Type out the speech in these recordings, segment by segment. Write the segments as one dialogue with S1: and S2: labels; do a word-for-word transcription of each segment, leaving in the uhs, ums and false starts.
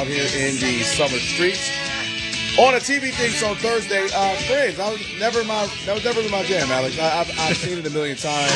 S1: out here in the summer streets. On a T V things on Thursday, uh, Friends. I was never my that was never really my jam, Alex. I, I've, I've seen it a million times.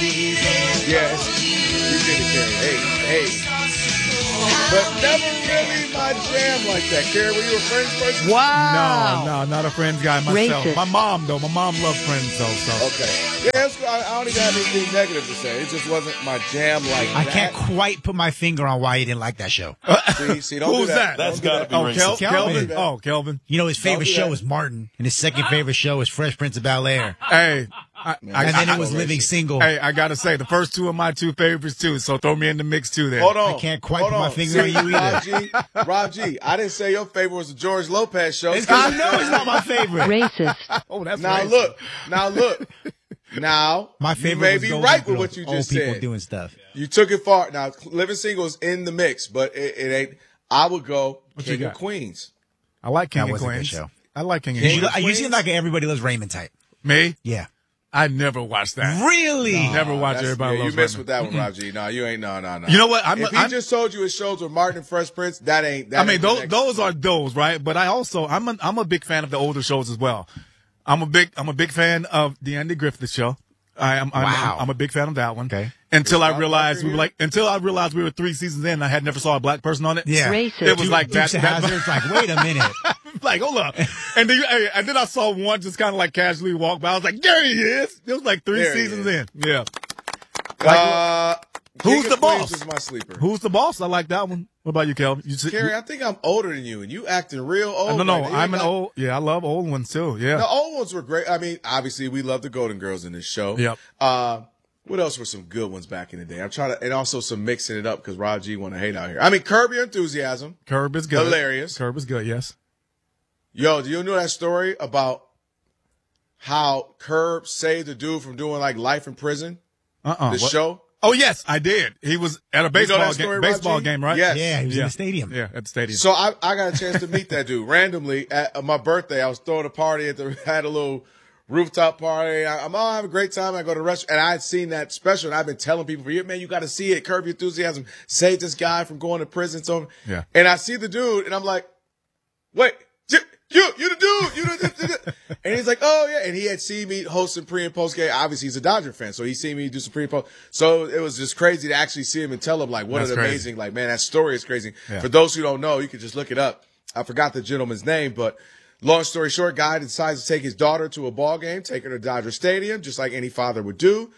S1: Yes, you did it, Carrie. Hey, hey. But never really my jam like that. Carrie, were you a Friends person?
S2: Wow. No, no, not a Friends guy myself.
S3: Racist.
S2: My mom, though. My mom loved Friends, though. So.
S1: Okay. Yeah, that's, I, I don't even have anything negative to say. It just wasn't my jam like
S4: I
S1: that.
S4: can't quite put my finger on why he didn't like that show.
S1: See, see, don't
S2: Who's
S1: do that.
S2: that?
S5: That's
S1: Don't do
S5: got to
S1: that.
S5: be
S2: Oh,
S5: racist.
S2: Kel-
S4: Kelvin.
S2: Kelvin? Oh, Kelvin.
S4: You know, his favorite
S1: do
S4: show
S1: that.
S4: was Martin, and his second favorite show was Fresh Prince of Bel-Air.
S2: Hey. I, I,
S4: And then
S2: I,
S4: it was
S1: I-
S4: Living Single.
S2: Hey, I got to say, the first two are my two favorites, too. So throw me in the mix, too, there.
S1: Hold on.
S4: I can't quite
S1: Hold
S4: put my
S1: on.
S4: finger
S1: See,
S4: on you
S1: Rob G, Rob G, I didn't say your favorite was the George Lopez show.
S4: It's 'cause you know it's not my favorite.
S3: Racist.
S2: Oh, that's
S1: Now
S2: racist.
S1: look, now look, now
S4: My
S1: you
S4: favorite
S1: may
S4: was
S1: be
S4: those
S1: right
S4: people,
S1: with what you
S4: old
S1: just
S4: people
S1: said.
S4: doing stuff.
S1: You took it far. Now, Living Single is in the mix, but it, it ain't. I would go
S2: What you
S1: King of
S2: got?
S1: Queens.
S2: I like King
S4: That
S2: of
S4: was a good
S2: Queens.
S4: show.
S2: I like King of
S4: You,
S2: Queens.
S4: you seem like an Everybody Loves Raymond type.
S2: Me?
S4: Yeah.
S2: I never watched that.
S4: Really?
S2: Never watched
S1: That's-
S2: Everybody
S1: yeah,
S2: Loves
S1: you missed
S2: Raymond.
S1: with that one, Rob G. No, you ain't. No, no, no.
S2: You know what? I'm,
S1: if he
S2: I'm,
S1: just told you his shows with Martin and Fresh Prince, that ain't. That
S2: I mean,
S1: ain't
S2: those,
S1: connected.
S2: those are those, right? But I also, I'm a, I'm a big fan of the older shows as well. I'm a big, I'm a big fan of the Andy Griffith Show. I am, I'm,
S4: Wow.
S2: I'm, I'm a big fan of that one.
S4: Okay.
S2: Until I
S1: Bob
S2: realized
S1: Barker
S2: we were
S1: here?
S2: like, until I realized we were three seasons in, and I had never saw a black person on it.
S4: Yeah.
S3: Racist.
S2: It was like that.
S4: Dukes of
S2: that
S4: Hazzard. It's like, wait a minute.
S2: like, hold up. And then, you- hey, and then I saw one just kind of like casually walk by. I was like, there he is. It was like three
S1: There he
S2: seasons
S1: is.
S2: in. Yeah.
S1: Uh,
S2: Who's
S1: King
S2: the
S1: of Queens
S2: boss?
S1: is my sleeper.
S2: Who's the boss? I like that one. What about you, Kelvin? You, you,
S1: Carrie, I think I'm older than you, and you acting real old.
S2: no, no,
S1: right now.
S2: I'm
S1: You
S2: an
S1: got-
S2: old. Yeah, I love old ones too. Yeah.
S1: The old ones were great. I mean, obviously, we love the Golden Girls in this show.
S2: Yep.
S1: Uh, what else were some good ones back in the day? I'm trying to, and also some mixing it up because Rob G want to hate out here. I mean, Curb Your Enthusiasm.
S2: Curb is good.
S1: Hilarious.
S2: Curb is good. Yes.
S1: Yo, do you know that story about how Curb saved the dude from doing like life in prison?
S2: Uh. uh
S1: The show.
S2: Oh yes, I did. He was at a baseball
S1: that story,
S2: game. Baseball
S1: Rob G?
S2: game, right?
S1: Yes.
S4: Yeah, he was
S2: Yeah.
S4: in the stadium.
S2: Yeah, at the stadium.
S1: So I, I got a chance to meet that dude randomly at my birthday. I was throwing a party at the had a little rooftop party. I, I'm all having a great time. I go to the restaurant and I had seen that special and I've been telling people for years, man, you got to see it. Curb Your Enthusiasm. Save this guy from going to prison. So
S2: Yeah.
S1: and I see the dude and I'm like, wait, you, you, you the dude, you the, the, the. And he's like, oh yeah. And he had seen me hosting pre and post game. Obviously he's a Dodger fan. So he seen me do some pre and post. So it was just crazy to actually see him and tell him like, what
S2: That's
S1: an
S2: crazy.
S1: amazing, like, man, that story is crazy.
S2: Yeah.
S1: For those who don't know, you can just look it up. I forgot the gentleman's name, but long story short, guy decides to take his daughter to a ball game, take her to Dodger Stadium, just like any father would do.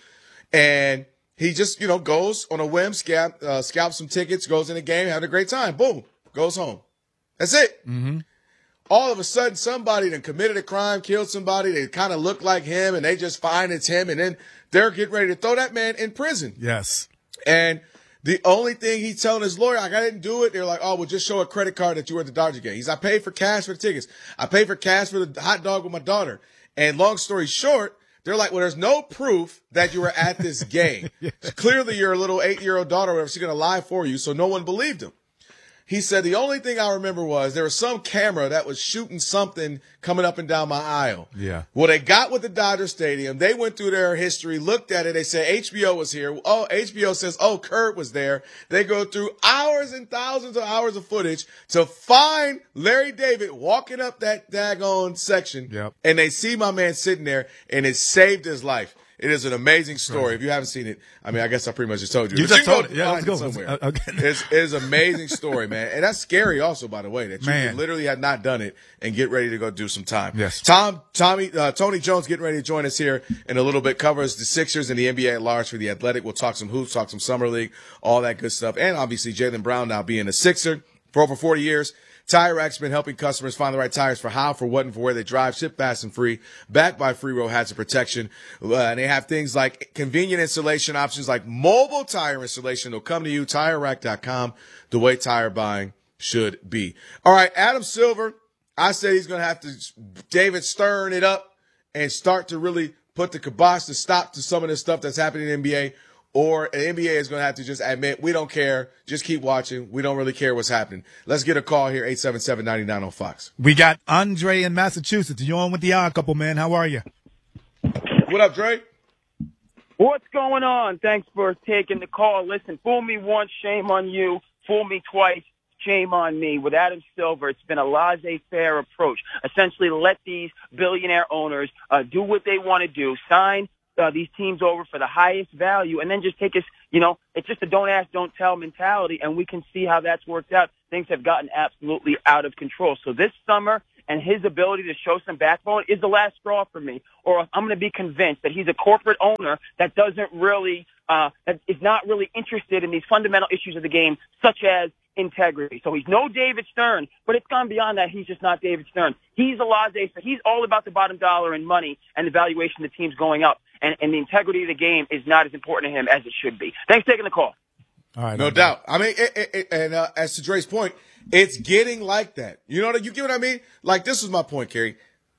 S1: And he just, you know, goes on a whim, scalp, uh, scalps some tickets, goes in the game, having a great time. Boom, goes home. That's it. Mm-hmm. All of a sudden, somebody that committed a crime, killed somebody, they kind of look like him, and they just find it's him, and then they're getting ready to throw that man in prison.
S2: yes.
S1: And the only thing he's telling his lawyer, like, I didn't do it. They're like, oh, well, just show a credit card that you were at the Dodger game. He's, I paid for cash for the tickets. I paid for cash for the hot dog with my daughter. And long story short, they're like, well, there's no proof that you were at this game. Clearly, your little eight-year-old daughter, whatever, she's going to lie for you. So no one believed him. He said, the only thing I remember was there was some camera that was shooting something coming up and down my aisle.
S2: Yeah.
S1: Well, they got with the Dodger Stadium. They went through their history, looked at it. They said H B O was here. Oh, H B O says, oh, Kurt was there. They go through hours and thousands of hours of footage to find Larry David walking up that daggone section.
S2: Yep.
S1: And they see my man sitting there, and it saved his life. It is an amazing story. If you haven't seen it, I mean, I guess I pretty much just told you.
S2: You
S1: But
S2: just
S1: can
S2: told
S1: go
S2: it. Yeah,
S1: find
S2: let's go.
S1: somewhere.
S2: Uh, okay.
S1: It's, it's an amazing story, man. And that's scary also, by the way, that you
S2: Man.
S1: literally had not done it and get ready to go do some time.
S2: Yes.
S1: Tom, Tommy, uh, Tony Jones getting ready to join us here in a little bit, covers the Sixers and the N B A at large for the Athletic. We'll talk some hoops, talk some summer league, all that good stuff. And obviously Jaylen Brown now being a Sixer for over forty years. Tire Rack's been helping customers find the right tires for how, for what, and for where they drive. Ship fast and free. Backed by Free Road Hazard Protection. Uh, and they have things like convenient installation options like mobile tire installation. They'll come to you. Tire Rack dot com. The way tire buying should be. All right, Adam Silver. I said he's going to have to, David Stern it up and start to really put the kibosh to stop to some of the stuff that's happening in the N B A. Or the N B A is going to have to just admit, we don't care. Just keep watching. We don't really care what's happening. Let's get a call here, eight seven seven, nine nine on Fox.
S2: We got Andre in Massachusetts. You on with the odd couple, man? How are you?
S1: What up, Dre?
S6: What's going on? Thanks for taking the call. Listen, fool me once, shame on you. Fool me twice, shame on me. With Adam Silver, it's been a laissez-faire approach. Essentially, let these billionaire owners uh, do what they want to do, sign uh, these teams over for the highest value, and then just take us, you know, it's just a don't ask, don't tell mentality, and we can see how that's worked out. Things have gotten absolutely out of control. So this summer, and his ability to show some backbone is the last straw for me. Or I'm going to be convinced that he's a corporate owner that doesn't really, uh, that is not really interested in these fundamental issues of the game, such as integrity. So he's no David Stern, but it's gone beyond that. He's just not David Stern. He's a laissez-faire. He's all about the bottom dollar and money and the valuation of the team's going up. And, and the integrity of the game is not as important to him as it should be. Thanks for taking the call.
S2: All right,
S1: no doubt. I mean, it, it, it, and uh, as to Dre's point, it's getting like that. You know what you get what I mean? Like, this was my point, Kerry.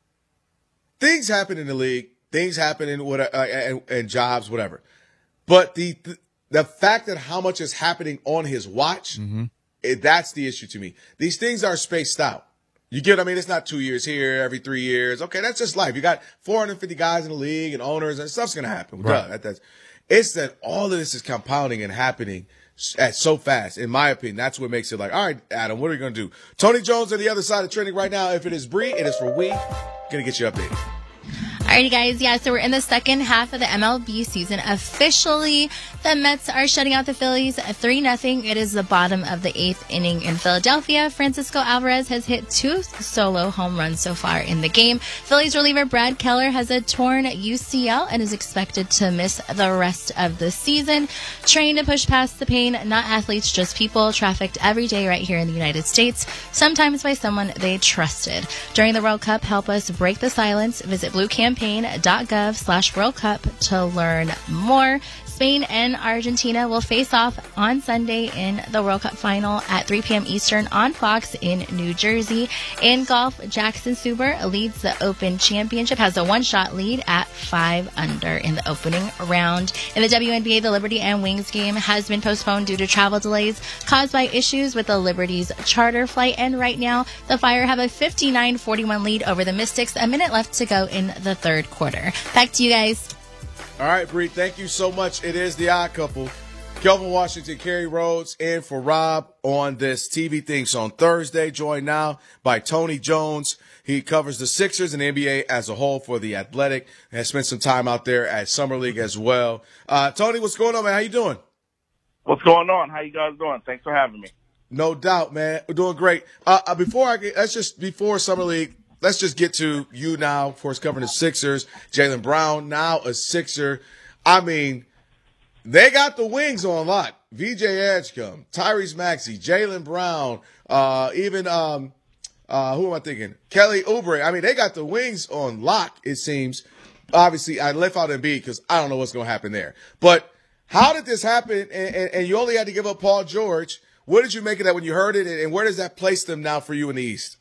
S1: Things happen in the league. Things happen in what uh, and, and jobs, whatever. But the, the the fact that how much is happening on his watch,
S2: Mm-hmm.
S1: it, that's the issue to me. These things are spaced out. You get what I mean? It's not two years here, every three years. Okay, that's just life. You got four hundred fifty guys in the league and owners, and stuff's going to happen.
S2: Right.
S1: Duh, that, that's, it's that all of this is compounding and happening at so fast. In my opinion, that's what makes it like, all right, Adam, what are we going to do? Tony Jones on the other side of trending right now. If it is Bree, it is for we. Going to get you updated.
S3: Alrighty, guys. Yeah, so we're in the second half of the M L B season. Officially, the Mets are shutting out the Phillies three nothing. It is the bottom of the eighth inning in Philadelphia. Francisco Alvarez has hit two solo home runs so far in the game. Phillies reliever Brad Keller has a torn U C L and is expected to miss the rest of the season. Trained to push past the pain, not athletes, just people, trafficked every day right here in the United States, sometimes by someone they trusted. During the World Cup, help us break the silence. Visit blue campaign dot gov slash World Cup to learn more. Spain and Argentina will face off on Sunday in the World Cup final at three p.m. Eastern on Fox in New Jersey. In golf, Jackson Suber leads the Open Championship, has a one-shot lead at five under in the opening round. In the W N B A, the Liberty and Wings game has been postponed due to travel delays caused by issues with the Liberty's charter flight. And right now, the Fire have a fifty-nine forty-one lead over the Mystics. A minute left to go in the third quarter. Back to you guys.
S1: All right, Bree, thank you so much. It is the Odd Couple. Kelvin Washington, Kerry Rhodes, and for Rob on this T V thing. So on Thursday, joined now by Tony Jones. He covers the Sixers and the N B A as a whole for The Athletic. Has spent some time out there at Summer League as well. Uh, Tony, what's going on, man? How you doing?
S6: What's going on? How you guys doing? Thanks for having me.
S1: No doubt, man. We're doing great. Uh, uh, before I get, let's just, before Summer League, let's just get to you now, of course, covering the Sixers. Jaylen Brown, now a Sixer. I mean, they got the wings on lock. V J Edgecombe, Tyrese Maxey, Jaylen Brown, uh, even, um, uh, who am I thinking? Kelly Oubre. I mean, they got the wings on lock, it seems. Obviously, I left out Embiid because I don't know what's going to happen there. But how did this happen? And, and, and you only had to give up Paul George. What did you make of that when you heard it? And where does that place them now for you in the East?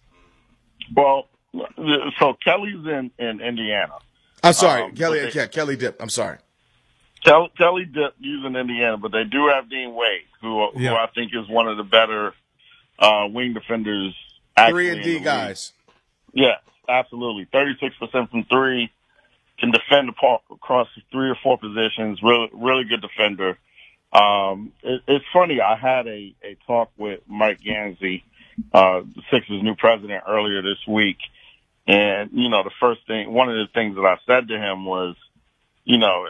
S5: Well, so Kelly's in, in Indiana.
S1: I'm sorry,
S5: Um,
S1: Kelly.
S5: but they-
S1: yeah, Kelly Dip. I'm sorry.
S5: Kel- Kelly Dip is in Indiana, but they do have Dean Wade, who, who
S2: Yeah.
S5: I think is one of the better uh, wing defenders. actually
S1: Three and
S5: in
S1: D
S5: the league.
S1: guys.
S5: Yeah, absolutely. thirty-six percent from three, can defend the park across three or four positions. Really, really good defender. Um, it, it's funny. I had a, a talk with Mike Gansey, uh, the Sixers' new president, earlier this week. And, you know, the first thing, one of the things that I said to him was, you know,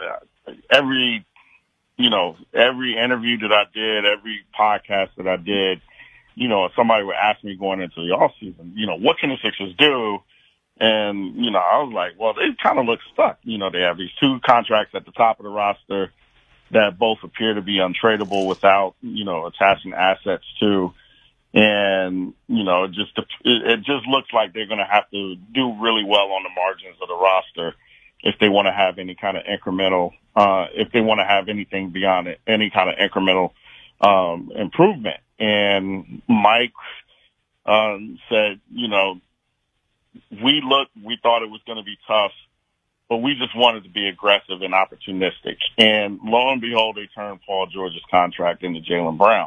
S5: every, you know, every interview that I did, every podcast that I did, you know, somebody would ask me going into the off season, you know, what can the Sixers do? And, you know, I was like, well, they kind of look stuck. You know, they have these two contracts at the top of the roster that both appear to be untradeable without, you know, attaching assets to. And, you know, it just, it, it just looks like they're going to have to do really well on the margins of the roster if they want to have any kind of incremental, uh, if they want to have anything beyond it, any kind of incremental, um, improvement. And Mike, um, said, you know, we looked, we thought it was going to be tough, but we just wanted to be aggressive and opportunistic. And lo and behold, they turned Paul George's contract into Jaylen Brown.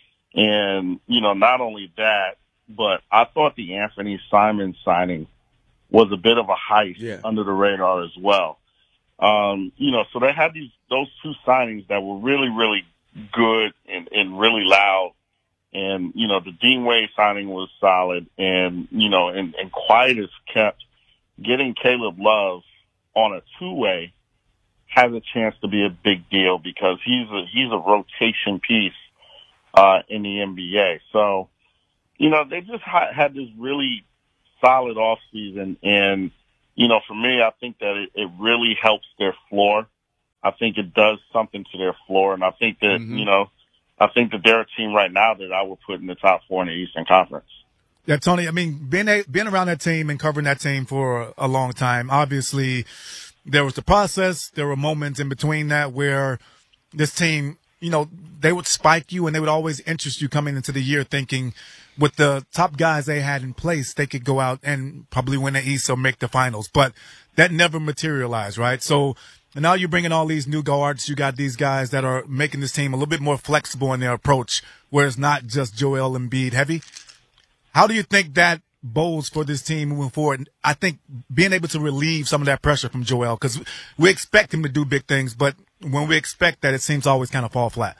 S5: And, you know, not only that, but I thought the Anthony Simons signing was a bit of a heist
S1: Yeah.
S5: under the radar as well. Um, you know, so they had these, those two signings that were really, really good and, and really loud And, you know, the Dean Wade signing was solid. And, you know, and, and Quiet has kept getting Caleb Love on a two-way has a chance to be a big deal because he's a, he's a rotation piece, uh, in the N B A. So, you know, they just ha- had this really solid offseason. And, you know, for me, I think that it, it really helps their floor. I think it does something to their floor. And I think that, mm-hmm. you know, I think that they're a team right now that I would put in the top four in the Eastern Conference.
S2: Yeah, Tony, I mean, being, a, being around that team and covering that team for a long time, obviously there was the process. There were moments in between that where this team, you know, they would spike you and they would always interest you coming into the year thinking with the top guys they had in place, they could go out and probably win the East or make the finals. But that never materialized, right? So now you're bringing all these new guards. You got these guys that are making this team a little bit more flexible in their approach, where it's not just Joel Embiid heavy. How do you think that bodes for this team moving forward? I think being able to relieve some of that pressure from Joel, because we expect him to do big things, but when we expect that, it seems to always kind of fall flat.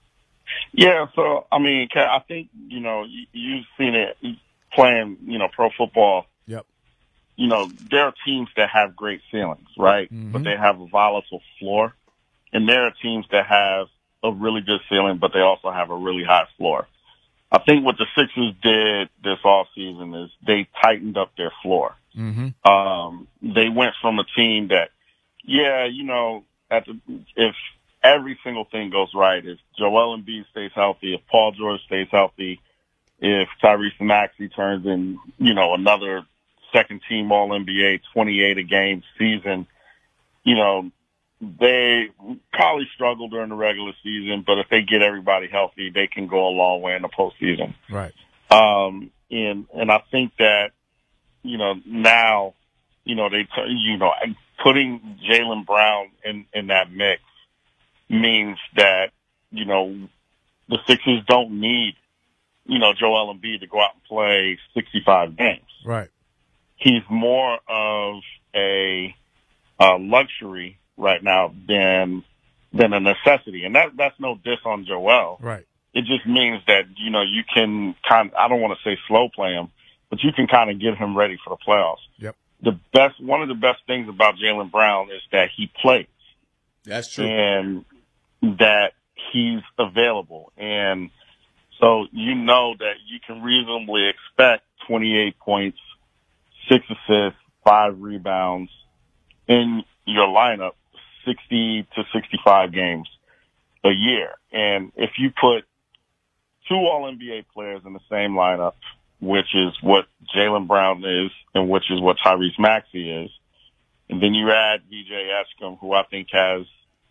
S5: Yeah, so, I mean, I think, you know, you've seen it playing, you know, pro football.
S2: Yep.
S5: You know, there are teams that have great ceilings, right? Mm-hmm. But they have a volatile floor. And there are teams that have a really good ceiling, but they also have a really high floor. I think what the Sixers did this offseason is they tightened up their floor.
S2: Mm-hmm.
S5: Um, they went from a team that, yeah, you know, at the, if every single thing goes right, if Joel Embiid stays healthy, if Paul George stays healthy, if Tyrese Maxey turns in, you know, another second team All N B A, twenty-eight a game season, you know, they probably struggle during the regular season, but if they get everybody healthy, they can go a long way in the postseason.
S2: Right.
S5: Um, and, and I think that, you know, now, you know, they, you know, putting Jaylen Brown in, in that mix means that, you know, the Sixers don't need, you know, Joel Embiid to go out and play sixty-five games.
S2: Right.
S5: He's more of a, a luxury right now than than a necessity, and that that's no diss on Joel.
S2: Right.
S5: It just means that, you know, you can kind. I don't want to say slow play him, but you can kind of get him ready for the playoffs.
S2: Yep.
S5: The best, one of the best things about Jaylen Brown is that he plays.
S1: That's true.
S5: And that he's available, and so you know that you can reasonably expect twenty-eight points, six assists, five rebounds in your lineup, sixty to sixty-five games a year. And if you put two All N B A players in the same lineup, which is what Jaylen Brown is and which is what Tyrese Maxey is, and then you add V J Eshkum, who I think has,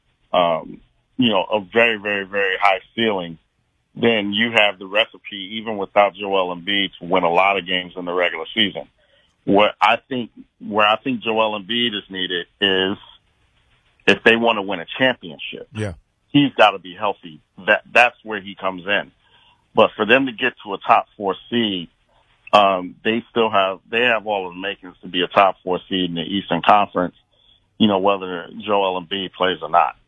S5: um, you know, a very, very, very high ceiling, then you have the recipe, even without Joel Embiid, to win a lot of games in the regular season. What I think, where I think Joel Embiid is needed is if they want to win a championship.
S2: Yeah.
S5: He's got to be healthy. That that's where he comes in. But for them to get to a top four seed, um, they still have they have all of the makings to be a top four seed in the Eastern Conference. You know, whether Joel Embiid plays or not.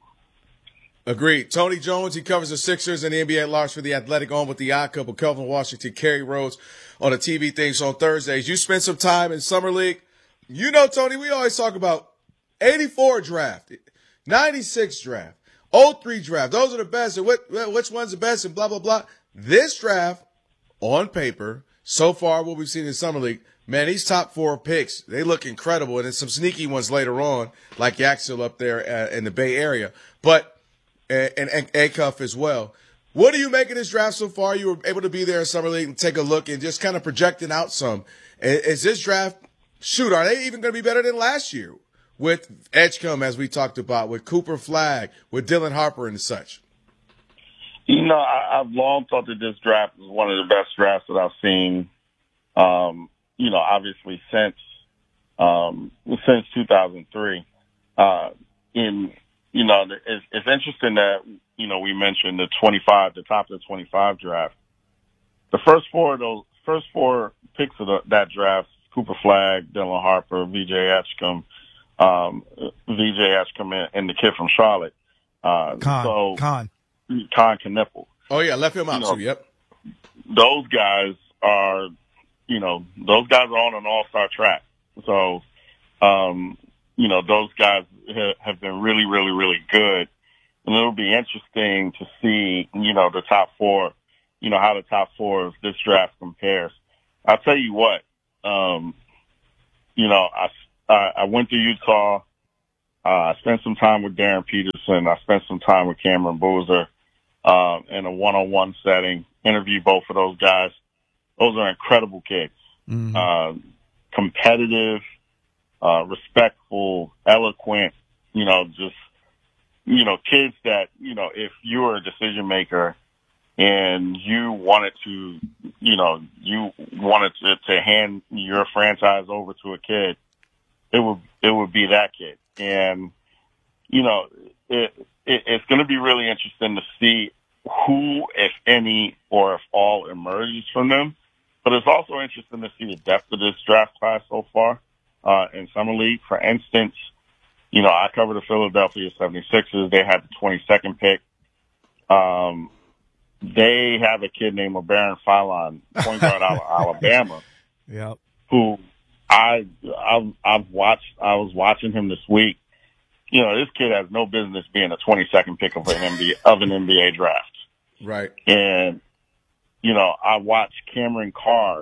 S1: Agreed. Tony Jones, he covers the Sixers and the N B A at large for The Athletic, on with the odd couple, Kelvin Washington, Kerry Rhodes on the T V things on Thursdays. You spent some time in Summer League. You know, Tony, we always talk about eighty-four draft, ninety-six draft, oh three draft. Those are the best. And what, which one's the best and blah, blah, blah. This draft, on paper, so far what we've seen in Summer League, man, these top four picks, they look incredible. And there's some sneaky ones later on, like Yaxel up there uh, in the Bay Area. But And, and, and Acuff as well. What do you make of this draft so far? You were able to be there in Summer League and take a look and just kind of projecting out some. Is, is this draft, shoot, are they even going to be better than last year with Edgecombe, as we talked about, with Cooper Flagg, with Dylan Harper and such?
S5: You know, I, I've long thought that this draft is one of the best drafts that I've seen, um, you know, obviously since, um, since two thousand three. Uh, in, You know, it's, it's interesting that, you know, we mentioned the twenty-five, the top of the twenty-five draft. The first four of those, first four picks of the, that draft, Cooper Flagg, Dylan Harper, V J Eshkum, um, V J Eshkum and, and the kid from Charlotte. Uh,
S2: Con,
S5: so,
S2: Con.
S5: Con Knipple.
S1: Oh, yeah, left him out,
S5: You know,
S1: too, yep.
S5: those guys are, you know, those guys are on an all-star track. So, um, you know, those guys ha- have been really, really, really good. And it'll be interesting to see, you know, the top four, you know, how the top four of this draft compares. I'll tell you what, um, you know, I, I, I went to Utah. Uh, I spent some time with Darren Peterson. I spent some time with Cameron Boozer, um, in a one-on-one setting, interviewed both of those guys. Those are incredible kids. Mm-hmm. Uh, competitive, uh, respectful, eloquent, you know, just, you know, kids that, you know, if you were a decision maker and you wanted to, you know, you wanted to, to hand your franchise over to a kid, it would, it would be that kid. And, you know, it, it it's going to be really interesting to see who, if any, or if all emerges from them. But it's also interesting to see the depth of this draft class so far, uh, in Summer League. For instance, you know, I cover the Philadelphia seventy-sixers. They had the twenty-second pick. Um, they have a kid named LeBaron Fallon, point guard out of Alabama.
S2: Yep.
S5: Who I, I've, I've watched, I was watching him this week. You know, this kid has no business being a twenty-second pick of an N B A, of an N B A draft.
S1: Right.
S5: And, you know, I watched Cameron Carr. Um,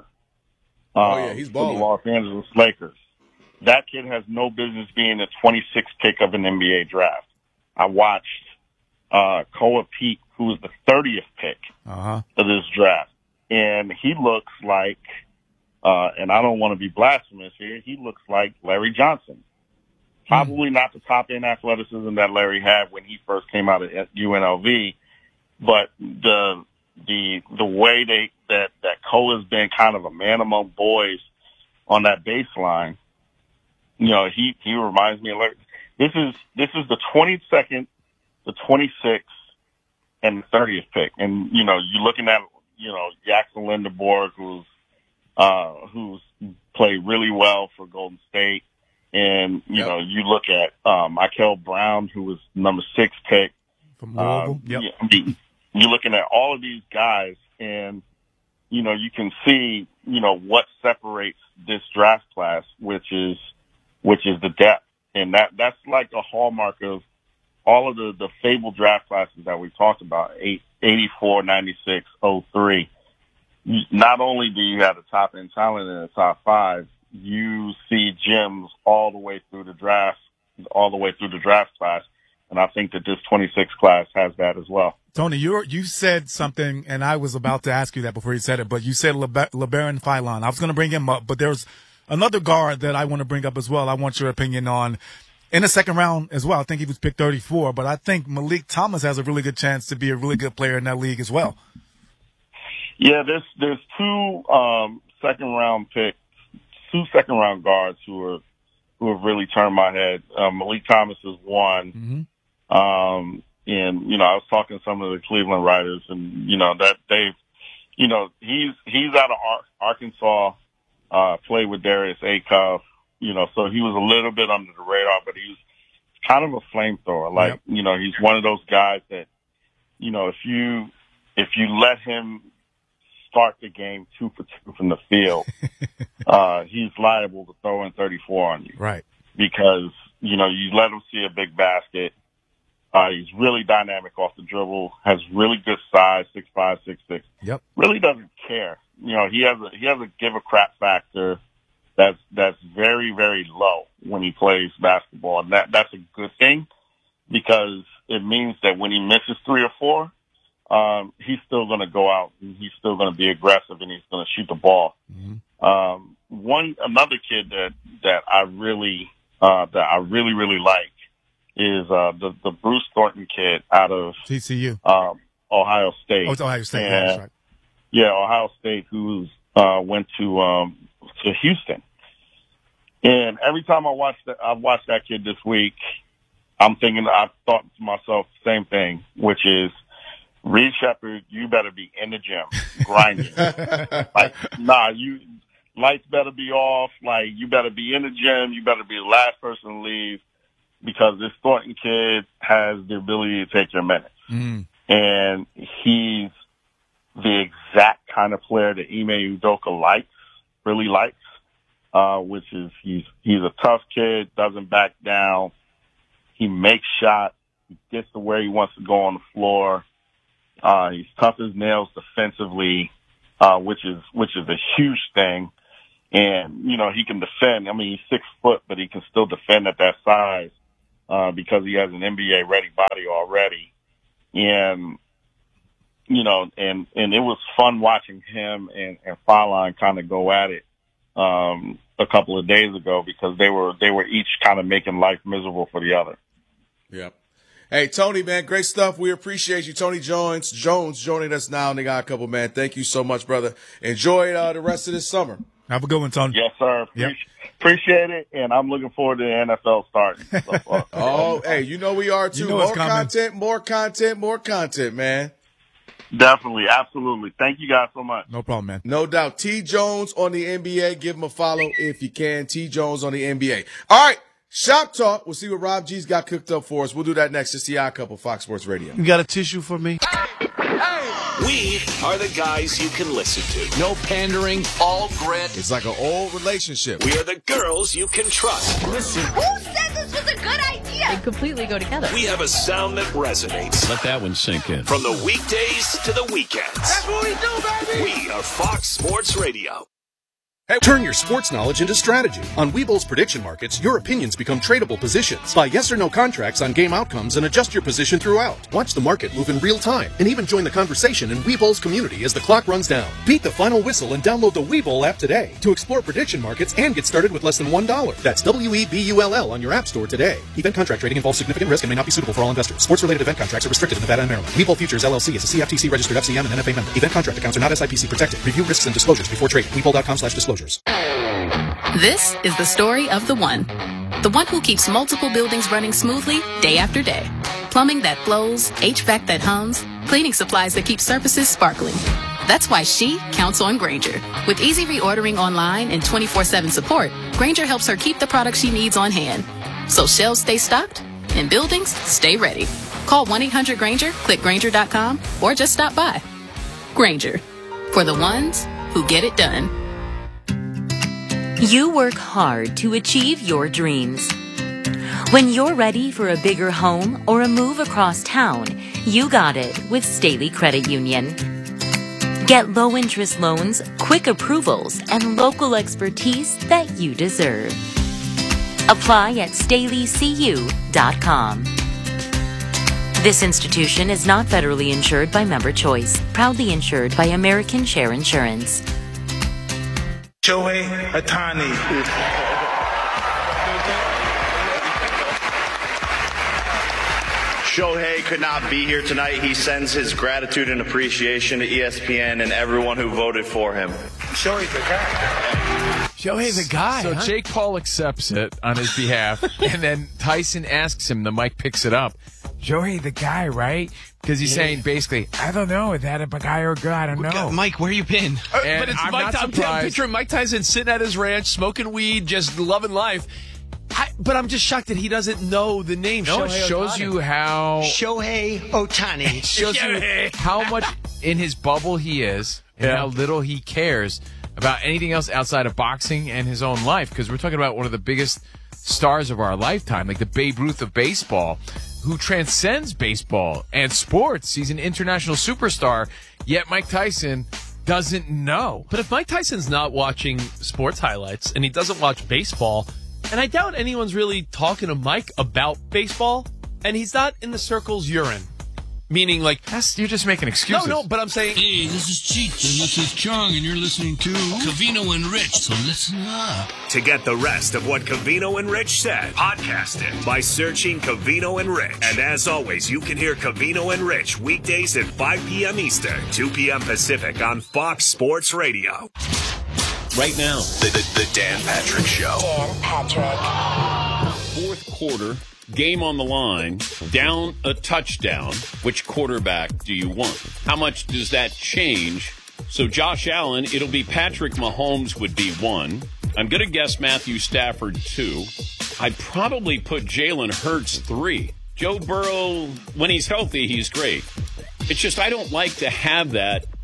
S1: oh yeah, he's balling.
S5: For the Los Angeles Lakers. That kid has no business being a twenty-sixth pick of an N B A draft. I watched, uh, Koa Pete, who was the thirtieth pick
S2: uh-huh.
S5: of this draft. And he looks like, uh, and I don't want to be blasphemous here, he looks like Larry Johnson. Probably mm. not the top end athleticism that Larry had when he first came out at U N L V, but the, the, the way they, that, that Koa has been kind of a man among boys on that baseline. You know, he, he reminds me of Larry. This is, this is the twenty-second, the twenty-sixth, and the thirtieth pick. And, you know, you're looking at, you know, Jackson Lindeborg, who's, uh, who's played really well for Golden State. And, you yep. know, you look at, um, Michael Brown, who was number six pick.
S2: From Louisville. Um, yep.
S5: you, you're looking at all of these guys and, you know, you can see, you know, what separates this draft class, which is, which is the depth. And that, that's like a hallmark of all of the, the fabled draft classes that we talked about, eight, eighty-four, ninety-six, oh three. Not only do you have the top end talent in the top five, you see gems all the way through the draft, all the way through the draft class. And I think that this twenty-six class has that as well.
S2: Tony, you you said something, and I was about to ask you that before you said it, but you said LeBar- LeBaron Fallon. I was going to bring him up, but there's another guard that I want to bring up as well. I want your opinion on in the second round as well. I think he was picked thirty-four, but I think Malik Thomas has a really good chance to be a really good player in that league as well.
S5: Yeah, there's there's two um, second round picks, two second round guards who are who have really turned my head. Um, Malik Thomas is one. Mm-hmm. Um, and, you know, I was talking to some of the Cleveland writers and, you know, that they've, you know, he's, he's out of Ar- Arkansas, uh, played with Darius Acuff, you know, so he was a little bit under the radar, but he was kind of a flamethrower. Like, yep. you know, he's one of those guys that, you know, if you, if you let him start the game two for two from the field, uh, he's liable to throw in thirty-four on you.
S2: Right.
S5: Because, you know, you let him see a big basket. Uh, he's really dynamic off the dribble, has really good size, six five, six six.
S2: Yep.
S5: Really doesn't care. You know, he has a, he has a give a crap factor that's, that's very, very low when he plays basketball. And that, that's a good thing because it means that when he misses three or four, um, he's still going to go out and he's still going to be aggressive and he's going to shoot the ball. Mm-hmm. Um, one, another kid that, that I really, uh, that I really, really like is, uh, the, the Bruce Thornton kid out of
S2: T C U,
S5: um, Ohio State.
S2: Oh, it's Ohio State.
S5: And,
S2: yeah, that's right.
S5: yeah, Ohio State, who's, uh, went to, um, to Houston. And every time I watch that, I've watched that kid this week, I'm thinking, I thought to myself the same thing, which is, Reed Shepherd, you better be in the gym, grinding. Like, nah, you, lights better be off. Like, you better be in the gym. You better be the last person to leave because this Thornton kid has the ability to take your minutes. Mm. And he's the exact kind of player that Ime Udoka likes, really likes, uh, which is he's he's a tough kid, doesn't back down, he makes shots, he gets to where he wants to go on the floor, uh, he's tough as nails defensively, uh, which is which is a huge thing, and you know he can defend. I mean, he's six foot, but he can still defend at that size uh, because he has an N B A ready body already, and. You know, and, and it was fun watching him and, and Fallon kind of go at it, um, a couple of days ago because they were, they were each kind of making life miserable for the other.
S1: Yep. Hey, Tony, man, great stuff. We appreciate you. Tony Jones, Jones joining us now, and they got a couple, man. Thank you so much, brother. Enjoy uh, the rest of this summer.
S2: Have a good one, Tony.
S5: Yes, sir.
S2: Yep.
S5: Appreciate it, and I'm looking forward to the N F L starting. So, uh,
S1: oh, hey, you know we are, too.
S2: You know
S1: more
S2: it's coming.
S1: content, more content, more content, man.
S5: Definitely, absolutely. Thank you guys so much.
S2: No problem, man.
S1: No doubt. T. Jones on the N B A. Give him a follow if you can. T. Jones on the N B A. All right. Shop Talk. We'll see what Rob G's got cooked up for us. We'll do that next. It's the Odd Couple, Fox Sports Radio.
S7: You got a tissue for me?
S8: We are the guys you can listen to. No pandering, all grit.
S1: It's like an old relationship.
S8: We are the girls you can trust.
S9: Listen. Who said this was a good idea?
S3: They completely go together.
S8: We have a sound that resonates.
S10: Let that one sink in.
S8: From the weekdays to the weekends.
S9: That's what we do, baby.
S8: We are Fox Sports Radio.
S11: Hey, turn your sports knowledge into strategy. On Webull's prediction markets, your opinions become tradable positions. Buy yes or no contracts on game outcomes and adjust your position throughout. Watch the market move in real time and even join the conversation in Webull's community as the clock runs down. Beat the final whistle and download the Webull app today to explore prediction markets and get started with less than one dollar. That's W E B U L L on your app store today. Event contract trading involves significant risk and may not be suitable for all investors. Sports-related event contracts are restricted in Nevada and Maryland. Webull Futures, L L C is a C F T C-registered F C M and N F A member. Event contract accounts are not S I P C protected. Review risks and disclosures before trading. Webull dot com slash disclosures.
S12: This is the story of the one. The one who keeps multiple buildings running smoothly day after day. Plumbing that flows, H V A C that hums, cleaning supplies that keep surfaces sparkling. That's why she counts on Grainger. With easy reordering online and twenty-four seven support, Grainger helps her keep the products she needs on hand. So shelves stay stocked and buildings stay ready. Call one eight hundred Grainger, click Grainger dot com, or just stop by. Grainger. For the ones who get it done.
S13: You work hard to achieve your dreams. When you're ready for a bigger home or a move across town, you got it with Staley Credit Union. Get low-interest loans, quick approvals, and local expertise that you deserve. Apply at Staley C U dot com. This institution is not federally insured by Member Choice, proudly insured by American Share Insurance.
S14: Shohei Ohtani.
S15: Shohei could not be here tonight. He sends his gratitude and appreciation to E S P N and everyone who voted for him.
S14: Shohei's the guy.
S7: Shohei's the guy.
S16: So
S7: huh?
S16: Jake Paul accepts it on his behalf, and then Tyson asks him, the mic picks it up. Shohei the guy, right? Because he's yeah. saying basically, I don't know, is that a guy or a girl? I don't know.
S4: Mike, where you been?
S16: Uh,
S7: but it's
S16: I'm
S7: Mike
S16: not
S7: Tyson. I'm picturing Mike Tyson sitting at his ranch, smoking weed, just loving life. I, but I'm just shocked that he doesn't know the name.
S16: No,
S7: Shohei
S16: it shows
S7: Ohtani.
S16: you how
S17: Shohei Ohtani.
S16: It shows you how much in his bubble he is and
S7: Yeah.
S16: how little he cares about anything else outside of boxing and his own life. Because we're talking about one of the biggest stars of our lifetime, like the Babe Ruth of baseball, who transcends baseball and sports. He's an international superstar, yet Mike Tyson doesn't know.
S7: But if Mike Tyson's not watching sports highlights and he doesn't watch baseball, and I doubt anyone's really talking to Mike about baseball, and he's not in the circles you're in. Meaning, like,
S16: That's, you're just making excuses.
S7: no, no, but I'm saying,
S18: Hey, this is Cheech, and this is Chong, and you're listening to Covino and Rich, so listen up.
S8: To get the rest of what Covino and Rich said, podcast it by searching Covino and Rich. And as always, you can hear Covino and Rich weekdays at five p.m. Eastern, two p.m. Pacific on Fox Sports Radio.
S10: Right now,
S8: The, the, the Dan Patrick Show.
S9: Dan Patrick.
S10: fourth quarter, game on the line, down a touchdown. Which quarterback do you want? How much does that change? So Josh Allen, it'll be Patrick Mahomes would be one. I'm going to guess Matthew Stafford two. I'd probably put Jalen Hurts three. Joe Burrow, when he's healthy, he's great. It's just I don't like to have that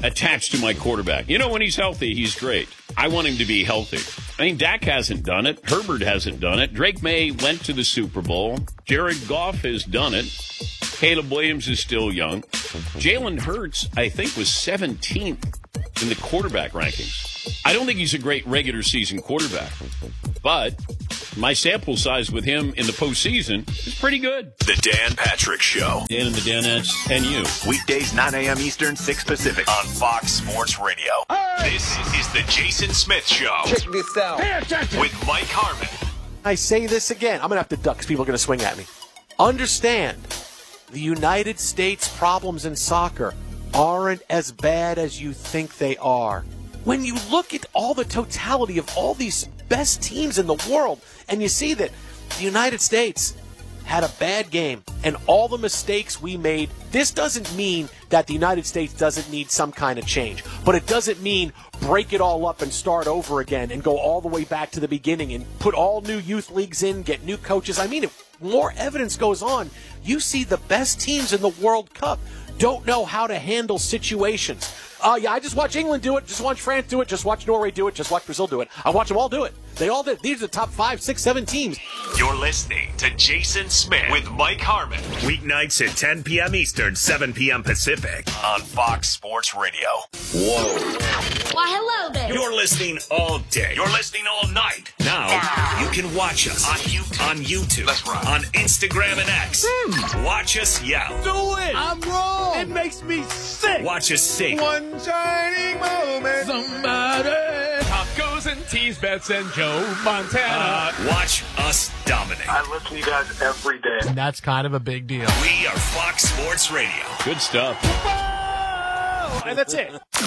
S10: attached to my quarterback. You know, when he's healthy, he's great. I want him to be healthy. I mean, Dak hasn't done it. Herbert hasn't done it. Drake May went to the Super Bowl. Jared Goff has done it. Caleb Williams is still young. Jalen Hurts, I think, was seventeenth in the quarterback rankings. I don't think he's a great regular season quarterback, but my sample size with him in the postseason is pretty good.
S8: The Dan Patrick Show.
S10: Dan and the Danettes and you.
S8: Weekdays, nine a.m. Eastern, six Pacific on Fox Sports Radio. Hey! This is the Jason Smith Show.
S17: Check this out. Pay attention.
S8: With Mike Harmon.
S17: I say this again. I'm going to have to duck because people are going to swing at me. Understand, the United States problems in soccer aren't as bad as you think they are. When you look at all the totality of all these best teams in the world, and you see that the United States had a bad game and all the mistakes we made, this doesn't mean that the United States doesn't need some kind of change. But it doesn't mean break it all up and start over again and go all the way back to the beginning and put all new youth leagues in, get new coaches. I mean, if more evidence goes on, you see the best teams in the World Cup don't know how to handle situations. Uh, yeah, I just watch England do it, just watch France do it, just watch Norway do it, just watch Brazil do it. I watch them all do it. They all did. These are the top five, six, seven teams.
S8: You're listening to Jason Smith with Mike Harmon. Weeknights at ten p.m. Eastern, seven p.m. Pacific on Fox Sports Radio. Whoa.
S9: Why, hello there.
S8: You're listening all day. You're listening all night. Now, you can watch us on YouTube. On YouTube. That's right. On Instagram and X. Hmm. Watch us yell.
S9: Do it.
S8: I'm wrong.
S9: It makes me sick.
S8: Watch us sing.
S9: One shining moment.
S7: Somebody. Tacos and teas, bets and Joe Montana.
S8: Uh, watch us dominate.
S14: I listen to you guys every day.
S7: And that's kind of a big deal.
S8: We are Fox Sports Radio.
S10: Good stuff.
S14: Whoa! And that's it.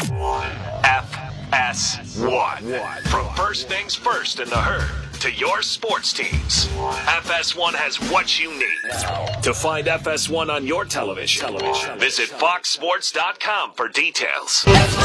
S8: F S one. From first things first in the herd to your sports teams. F S one has what you need. To find F S one on your television, television. visit fox sports dot com for details.